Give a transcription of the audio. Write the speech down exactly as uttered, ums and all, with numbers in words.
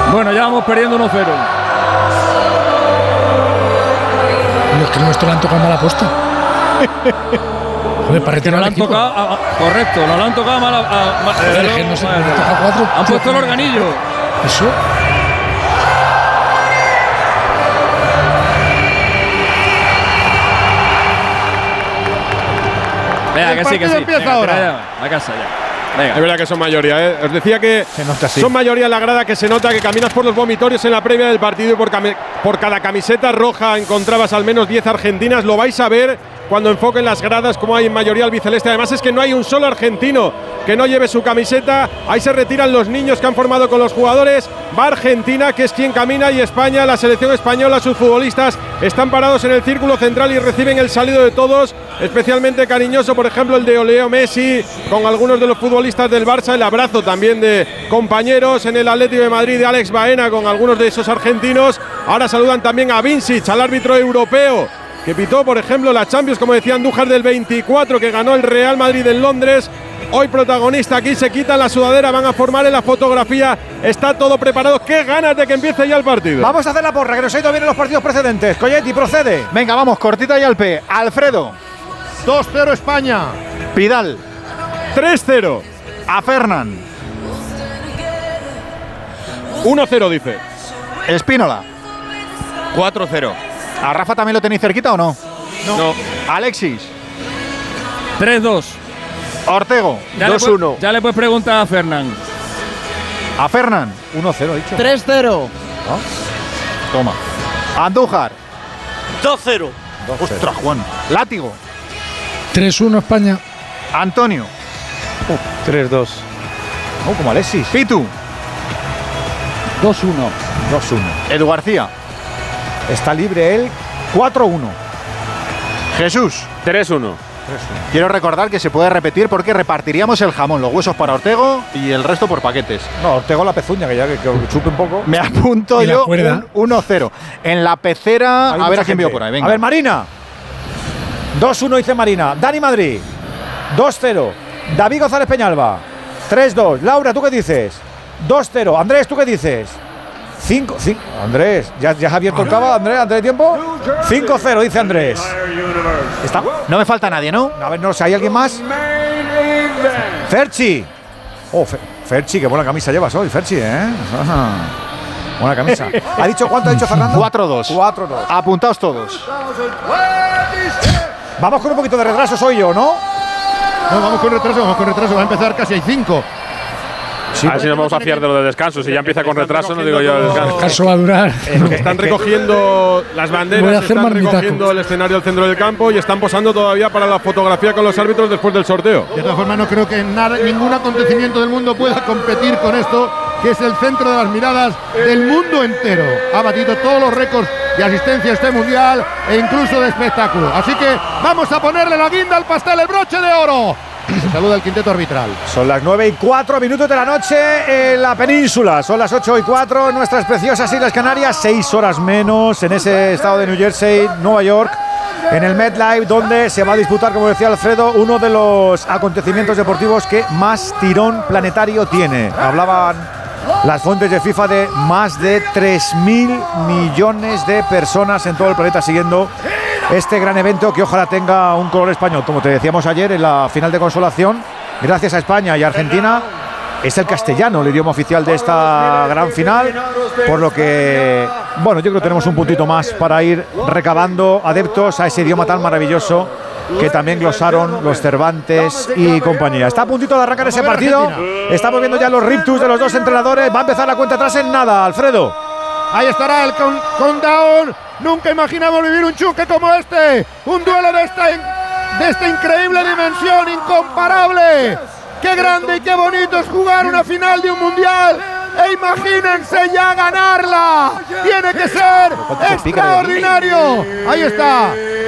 Bueno, ya vamos perdiendo uno cero. Es que el nuestro le han tocado mala apuesta. Joder, para que no lo han tocado, a, a, correcto, no lo han tocado mal. A, a, a, Joder, eh, que no sé, no, han tocado cuatro. Han puesto el organillo. Eso. Venga, que sí, que sí. Empieza Venga, ahora. Ya, a casa ya. Venga. Es verdad que son mayoría, ¿eh? Os decía que son mayoría en la grada, que se nota que caminas por los vomitorios en la previa del partido y por, por cada camiseta roja encontrabas al menos diez argentinas. Lo vais a ver cuando enfoquen las gradas, como hay en mayoría albiceleste. Además es que no hay un solo argentino que no lleve su camiseta. Ahí se retiran los niños que han formado con los jugadores. Va Argentina, que es quien camina, y España, la selección española, sus futbolistas están parados en el círculo central y reciben el saludo de todos, especialmente cariñoso, por ejemplo, el de Leo Messi, con algunos de los futbolistas del Barça, el abrazo también de compañeros en el Atlético de Madrid de Alex Baena con algunos de esos argentinos. Ahora saludan también a Vincic, al árbitro europeo, que pitó, por ejemplo, la Champions, como decía Andújar, del veinticuatro, que ganó el Real Madrid en Londres. Hoy protagonista aquí, se quitan la sudadera, van a formar en la fotografía. Está todo preparado. ¡Qué ganas de que empiece ya el partido! Vamos a hacer la porra, que nos ha ido bien en los partidos precedentes. Colletti, procede. Venga, vamos, cortita y al P. Alfredo. dos cero España. Pidal. tres cero. A Fernan. uno cero, dice. Espínola. cuatro cero. ¿A Rafa también lo tenéis cerquita o no? No. no. Alexis. tres dos. Ortego. dos uno. Ya le puedes preguntar a Fernán. A Fernan. uno cero, dicho. tres cero. ¿No? Toma. Andújar. dos cero. Ostras, Juan. Látigo. tres uno España. Antonio. tres dos. No, como Alexis. Pitu. dos uno. dos uno. Edu García. Está libre él. cuatro uno. Jesús. tres uno. Quiero recordar que se puede repetir porque repartiríamos el jamón, los huesos para Ortego y el resto por paquetes. No, Ortego la pezuña, que ya que, que chupe un poco. Me apunto ¿Y la yo cuerda? uno cero. En la pecera, Hay a ver mucha a quién gente. veo por ahí. Venga. A ver, Marina. dos uno dice Marina. Dani Madrid. dos cero. David González Peñalba. tres dos. Laura, ¿tú qué dices? dos cero. Andrés, ¿tú qué dices? cinco cinco. Andrés, ¿ya, ya has abierto el cava, Andrés, antes de tiempo? cinco cero, dice Andrés. ¿Está? No me falta nadie, ¿no? A ver, no sé, ¿hay alguien más? Ferchi. Oh, Fe- Ferchi, qué buena camisa llevas hoy, Ferchi, ¿eh? Ajá. Buena camisa. ¿Ha dicho cuánto ha dicho Fernando? cuatro dos. cuatro dos. Apuntaos todos. Vamos con un poquito de retraso, soy yo, ¿no? No, vamos con retraso, vamos con retraso. Va a empezar casi hay cinco. Sí, a ver si nos vamos a fiar de lo de descanso. Si ya empieza con retraso, no digo yo el descanso. El descanso va a durar. Que están recogiendo las Voy a banderas, hacer están marmitaco. recogiendo el escenario al centro del campo y están posando todavía para la fotografía con los árbitros después del sorteo. De todas formas, no creo que nada, ningún acontecimiento del mundo pueda competir con esto, que es el centro de las miradas del mundo entero. Ha batido todos los récords de asistencia a este mundial e incluso de espectáculo. Así que vamos a ponerle la guinda al pastel, el broche de oro. Se saluda el quinteto arbitral. Son las nueve y cuatro minutos de la noche en la península. Son las ocho y cuatro en nuestras preciosas Islas Canarias. Seis horas menos en ese estado de New Jersey, Nueva York, en el MetLife, donde se va a disputar, como decía Alfredo, uno de los acontecimientos deportivos que más tirón planetario tiene. Hablaban las fuentes de FIFA de más de tres mil millones de personas en todo el planeta siguiendo este gran evento, que ojalá tenga un color español. Como te decíamos ayer en la final de consolación, gracias a España y Argentina, es el castellano el idioma oficial de esta gran final, por lo que, bueno, yo creo que tenemos un puntito más para ir recabando adeptos a ese idioma tan maravilloso que también glosaron los Cervantes y compañía. Está a puntito de arrancar ese partido. Estamos viendo ya los riptus de los dos entrenadores. Va a empezar la cuenta atrás en nada, Alfredo. Ahí estará el count- countdown. Nunca imaginamos vivir un choque como este. Un duelo de esta, in- de esta increíble dimensión, incomparable. Qué grande y qué bonito es jugar una final de un mundial. E imagínense ya ganarla. Tiene que ser extraordinario. Ahí está.